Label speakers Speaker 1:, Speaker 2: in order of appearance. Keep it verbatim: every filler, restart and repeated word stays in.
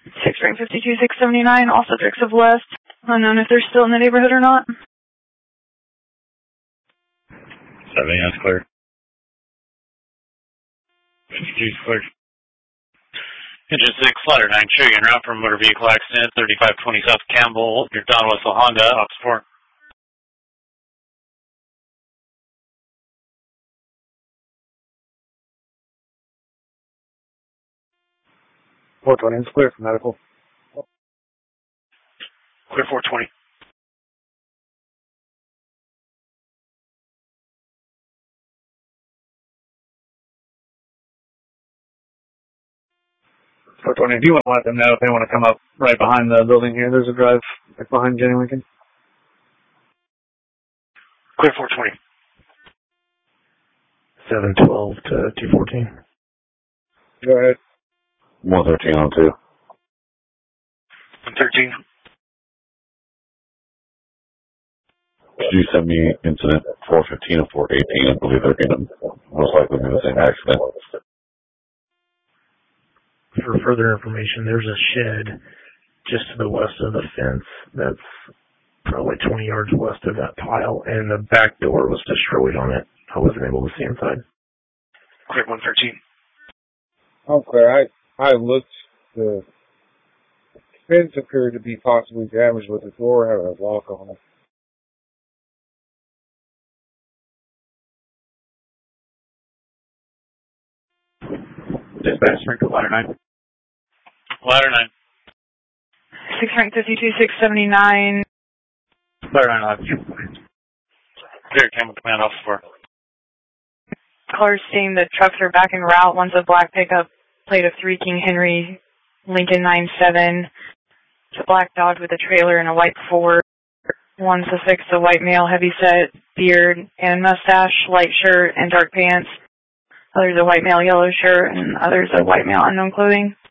Speaker 1: six ring fifty-two six seventy-nine, all subjects of West. Unknown if they're still in the neighborhood or not.
Speaker 2: seventy, that's clear. fifty-two is clear. Engine six, Ladder nine, showing en route from motor vehicle accident, thirty-five twenty South Campbell, your Don Wessel Honda, Ops four.
Speaker 3: four twenty is clear for medical.
Speaker 2: Clear four twenty.
Speaker 3: four twenty, do you want to let them know if they want to come up right behind the building here? There's a drive right behind Jenny Lincoln.
Speaker 2: Clear four twenty.
Speaker 4: seven twelve to two fourteen.
Speaker 3: Go ahead.
Speaker 5: one thirteen on two.
Speaker 2: one thirteen.
Speaker 5: Could you send me incident four fifteen and four eighteen? I believe they're going to most likely be the same accident.
Speaker 4: For further information, there's a shed just to the west of the fence that's probably twenty yards west of that pile, and the back door was destroyed on it. I wasn't able to see inside.
Speaker 2: Clear one thirteen.
Speaker 6: Okay, I I looked. The fence appeared to be possibly damaged, but the door had a lock on it.
Speaker 3: Dispatch, rank to Ladder nine.
Speaker 2: Ladder nine.
Speaker 1: six rank fifty-two six seventy-nine.
Speaker 2: Ladder nine, Ladder nine. Clear, Campbell Command, Officer four.
Speaker 1: Cars seeing the trucks are back en route. One's a black pickup, plate of three King Henry, Lincoln nine seven. It's a black Dodge with a trailer and a white Ford. One's a six, a white male, heavy set, beard and mustache, light shirt and dark pants. Others a white male, yellow shirt, and others a white male, unknown clothing.